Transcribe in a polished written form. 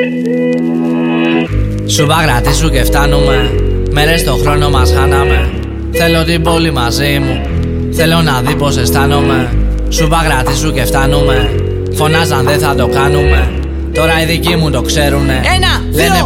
Σου παγρατήσου και φτάνουμε. Μέρες στο χρόνο μας χάναμε. Θέλω την πόλη μαζί μου. Θέλω να δει πως αισθάνομαι. Σου παγρατήσου και φτάνουμε. Φωνάζαν δεν θα το κάνουμε. Τώρα οι δικοί μου το ξέρουνε. Ένα, λένε